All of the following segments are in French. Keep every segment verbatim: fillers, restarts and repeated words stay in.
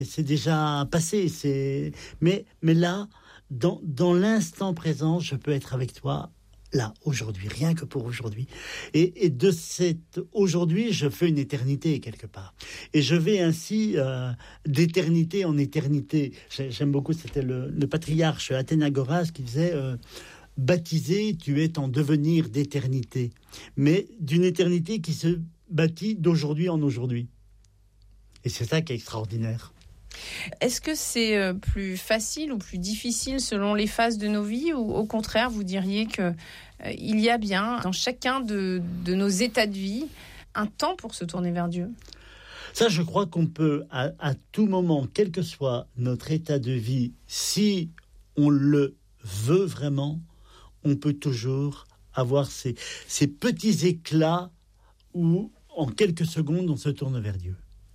C'est déjà passé. C'est... Mais, mais là, dans, dans l'instant présent, je peux être avec toi, là, aujourd'hui, rien que pour aujourd'hui. Et, et de cet aujourd'hui, je fais une éternité, quelque part. Et je vais ainsi euh, d'éternité en éternité. J'aime beaucoup, c'était le, le patriarche Athénagoras qui disait... Euh, baptisé, tu es en devenir d'éternité, mais d'une éternité qui se bâtit d'aujourd'hui en aujourd'hui. Et c'est ça qui est extraordinaire. Est-ce que c'est plus facile ou plus difficile selon les phases de nos vies, ou au contraire, vous diriez que euh, il y a bien dans chacun de, de nos états de vie un temps pour se tourner vers Dieu? Ça, je crois qu'on peut, à, à tout moment, quel que soit notre état de vie, si on le veut vraiment, on peut toujours avoir ces, ces petits éclats où, en quelques secondes, on se tourne vers Dieu.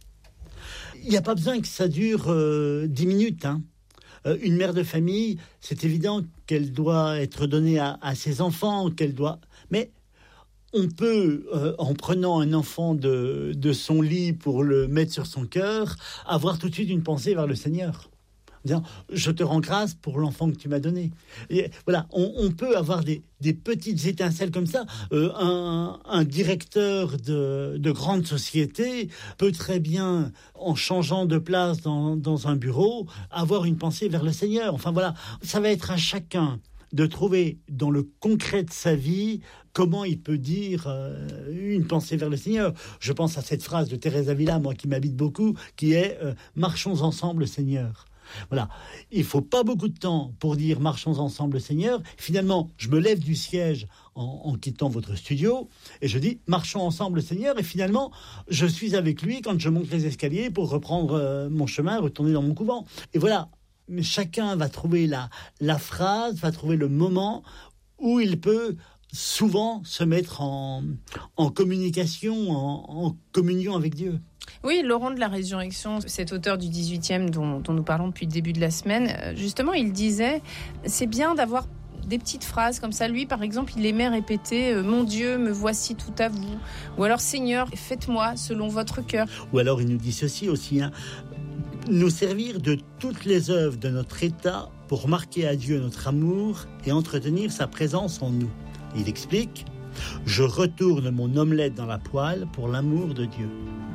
Il n'y a pas besoin que ça dure euh, dix minutes. Hein. Euh, une mère de famille, c'est évident qu'elle doit être donnée à, à ses enfants, qu'elle doit... Mais on peut, euh, en prenant un enfant de, de son lit pour le mettre sur son cœur, avoir tout de suite une pensée vers le Seigneur. Disant, je te rends grâce pour l'enfant que tu m'as donné. Et voilà, on, on peut avoir des, des petites étincelles comme ça. Euh, un, un directeur de, de grande société peut très bien, en changeant de place dans, dans un bureau, avoir une pensée vers le Seigneur. Enfin voilà, ça va être à chacun de trouver dans le concret de sa vie comment il peut dire euh, une pensée vers le Seigneur. Je pense à cette phrase de Thérèse Avila, moi qui m'habite beaucoup, qui est euh, « Marchons ensemble, Seigneur ». Voilà, il faut pas beaucoup de temps pour dire marchons ensemble Seigneur. Finalement, je me lève du siège en, en quittant votre studio et je dis marchons ensemble Seigneur, et finalement je suis avec lui quand je monte les escaliers pour reprendre euh, mon chemin, retourner dans mon couvent. Et voilà, mais chacun va trouver la, la phrase, va trouver le moment où il peut souvent se mettre en, en communication, en, en communion avec Dieu. Oui, Laurent de la Résurrection, cet auteur du dix-huitième dont, dont nous parlons depuis le début de la semaine, justement, il disait, c'est bien d'avoir des petites phrases comme ça. Lui, par exemple, il aimait répéter « Mon Dieu, me voici tout à vous ». Ou alors « Seigneur, faites-moi selon votre cœur ». Ou alors il nous dit ceci aussi, hein, nous servir de toutes les œuvres de notre état pour marquer à Dieu notre amour et entretenir sa présence en nous. Il explique « Je retourne mon omelette dans la poêle pour l'amour de Dieu ».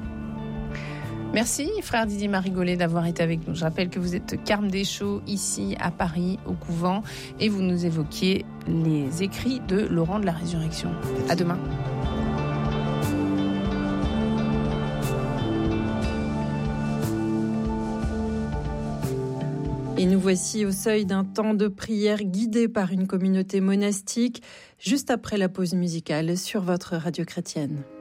Merci, frère Didier Marigolet, d'avoir été avec nous. Je rappelle que vous êtes carme des Chaux, ici à Paris, au couvent, et vous nous évoquiez les écrits de Laurent de la Résurrection. À demain. Et nous voici au seuil d'un temps de prière guidé par une communauté monastique, juste après la pause musicale sur votre radio chrétienne.